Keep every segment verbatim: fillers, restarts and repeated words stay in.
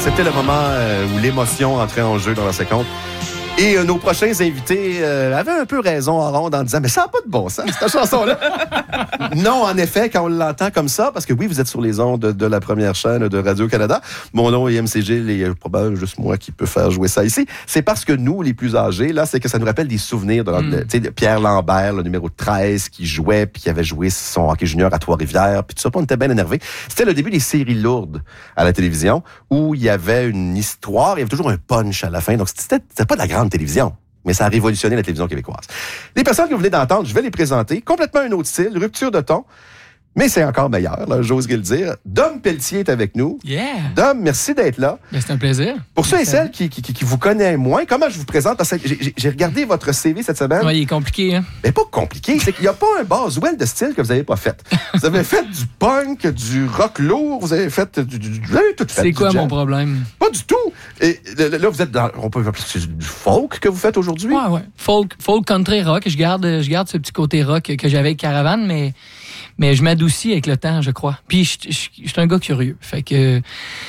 C'était le moment euh, où l'émotion entrait en jeu dans la séquence. Et euh, nos prochains invités euh, avaient un peu raison en ronde en disant « Mais ça n'a pas de bon sens, cette chanson-là! » Non, en effet, quand on l'entend comme ça, parce que oui, vous êtes sur les ondes de, de la première chaîne de Radio-Canada. Mon nom est M C G, il y a probablement juste moi qui peux faire jouer ça ici. C'est parce que nous, les plus âgés, là, c'est que ça nous rappelle des souvenirs de, mm. de, tu sais, de Pierre Lambert, le numéro treize, qui jouait, puis qui avait joué son hockey junior à Trois-Rivières, puis tout ça, puis on était bien énervés. C'était le début des séries lourdes à la télévision, où il y avait une histoire, il y avait toujours un punch à la fin, donc c'était, c'était pas de la grande télévision, mais ça a révolutionné la télévision québécoise. Les personnes que vous venez d'entendre, je vais les présenter. Complètement un autre style, rupture de ton, mais c'est encore meilleur, là, j'ose le dire. Dom Pelletier est avec nous. Yeah! Dom, merci d'être là. Bien, c'est un plaisir. Pour ceux et celles qui, qui, qui vous connaissent moins, comment je vous présente? Parce que j'ai, j'ai regardé votre C V cette semaine. Oui, il est compliqué, hein? Mais pas compliqué, c'est qu'il n'y a pas un Boswell de style que vous n'avez pas fait. Vous avez fait du punk, du rock lourd, vous avez fait du... du vous avez tout fait. C'est quoi mon problème? Pas du tout. Et là, vous êtes dans... On peut appeler ça du folk que vous faites aujourd'hui? Ouais, ouais. Folk, folk country rock. Je garde, je garde ce petit côté rock que j'avais avec Caravane, mais... Mais je m'adoucis avec le temps, je crois. Puis, je, je, je suis un gars curieux. Fait que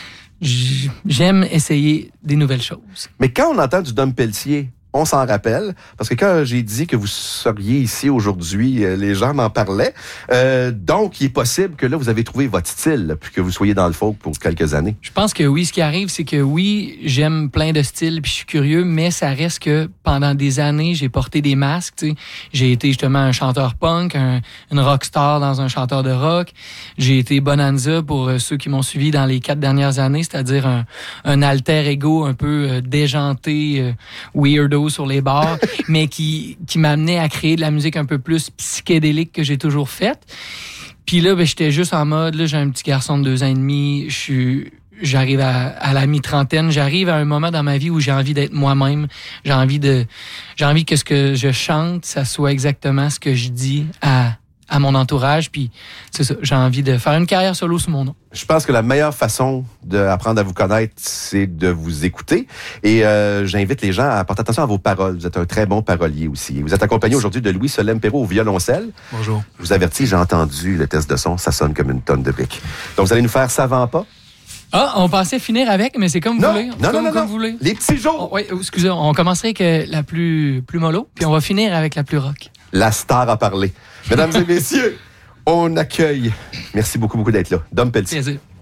j'aime essayer des nouvelles choses. Mais quand on entend du Dom Pelletier, on s'en rappelle, parce que quand j'ai dit que vous seriez ici aujourd'hui, les gens m'en parlaient. Euh, donc, il est possible que là, vous avez trouvé votre style, puis que vous soyez dans le folk pour quelques années. Je pense que oui. Ce qui arrive, c'est que oui, j'aime plein de styles, puis je suis curieux, mais ça reste que pendant des années, j'ai porté des masques. T'sais. J'ai été justement un chanteur punk, un, une rockstar dans un chanteur de rock. J'ai été Bonanza pour euh, ceux qui m'ont suivi dans les quatre dernières années, c'est-à-dire un, un alter ego un peu euh, déjanté, euh, weirdo sur les bars, mais qui, qui m'amenait à créer de la musique un peu plus psychédélique que j'ai toujours faite. Puis là, ben, j'étais juste en mode, là, j'ai un petit garçon de deux ans et demi, je suis... J'arrive à, à la mi-trentaine, j'arrive à un moment dans ma vie où j'ai envie d'être moi-même, j'ai envie de, j'ai envie que ce que je chante, ça soit exactement ce que je dis à, à mon entourage, puis c'est ça, j'ai envie de faire une carrière solo sous mon nom. Je pense que la meilleure façon d'apprendre à vous connaître, c'est de vous écouter. Et euh, j'invite les gens à porter attention à vos paroles. Vous êtes un très bon parolier aussi. Vous êtes accompagné aujourd'hui de Louis Solem Perrault au violoncelle. Bonjour. Je vous avertis, j'ai entendu le test de son, ça sonne comme une tonne de briques. Donc, vous allez nous faire Savant pas? Ah, on pensait finir avec, mais c'est comme vous non, voulez. Non, comme, non, non, comme non. vous voulez. Les petits jours. Oh, oui, excusez, on commencerait avec la plus, plus mollo, puis on va finir avec la plus rock. La star a parlé. Mesdames et messieurs, on accueille. Merci beaucoup, beaucoup d'être là. Dom Pelletier. Plaisir.